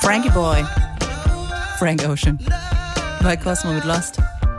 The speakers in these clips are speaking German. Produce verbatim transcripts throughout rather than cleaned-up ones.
Frankie Boy. Frank Ocean. Bei Cosmo mit Lost.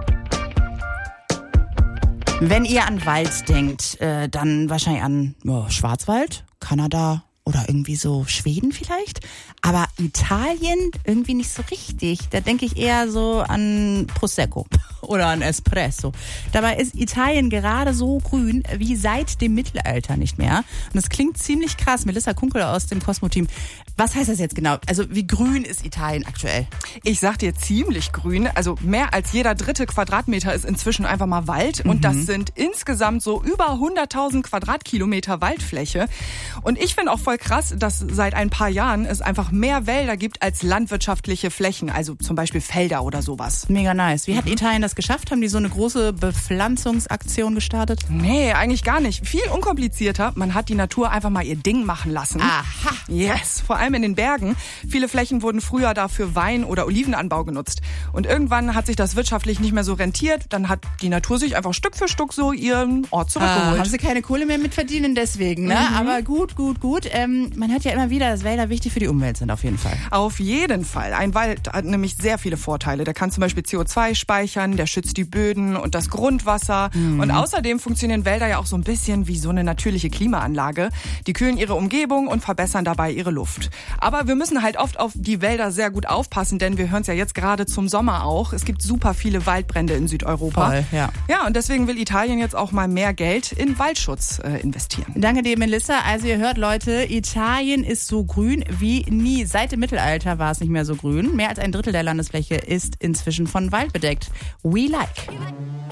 Wenn ihr an Wald denkt, äh, dann wahrscheinlich an oh, Schwarzwald, Kanada oder irgendwie so Schweden vielleicht. Aber Italien irgendwie nicht so richtig. Da denke ich eher so an Prosecco oder an Espresso. Dabei ist Italien gerade so grün wie seit dem Mittelalter nicht mehr. Und das klingt ziemlich krass. Melissa Kunkel aus dem Cosmo-Team. Was heißt das jetzt genau? Also wie grün ist Italien aktuell? Ich sag dir ziemlich grün. Also mehr als jeder dritte Quadratmeter ist inzwischen einfach mal Wald. Und mhm. das sind insgesamt so über hunderttausend Quadratkilometer Waldfläche. Und ich finde auch voll krass, dass seit ein paar Jahren es einfach mehr Wälder gibt als landwirtschaftliche Flächen. Also zum Beispiel Felder oder sowas. Mega nice. Wie mhm. hat Italien das geschafft? Haben die so eine große Bepflanzungsaktion gestartet? Nee, eigentlich gar nicht. Viel unkomplizierter. Man hat die Natur einfach mal ihr Ding machen lassen. Aha. Yes, vor allem in den Bergen. Viele Flächen wurden früher dafür Wein- oder Olivenanbau genutzt. Und irgendwann hat sich das wirtschaftlich nicht mehr so rentiert. Dann hat die Natur sich einfach Stück für Stück so ihren Ort zurückgeholt. Ah, haben sie keine Kohle mehr mit verdienen deswegen, ne? Mhm. Aber gut, gut, gut. Ähm, man hört ja immer wieder, dass Wälder wichtig für die Umwelt sind, auf jeden Fall. Auf jeden Fall. Ein Wald hat nämlich sehr viele Vorteile. Der kann zum Beispiel C O zwei speichern, der schützt die Böden und das Grundwasser. Mhm. Und außerdem funktionieren Wälder ja auch so ein bisschen wie so eine natürliche Klimaanlage. Die kühlen ihre Umgebung und verbessern dabei ihre Luft. Aber wir müssen halt oft auf die Wälder sehr gut aufpassen, denn wir hören es ja jetzt gerade zum Sommer auch. Es gibt super viele Waldbrände in Südeuropa. Voll, ja. Ja, und deswegen will Italien jetzt auch mal mehr Geld in Waldschutz äh, investieren. Danke dir, Melissa. Also ihr hört, Leute, Italien ist so grün wie nie. Seit dem Mittelalter war es nicht mehr so grün. Mehr als ein Drittel der Landesfläche ist inzwischen von Wald bedeckt. We like.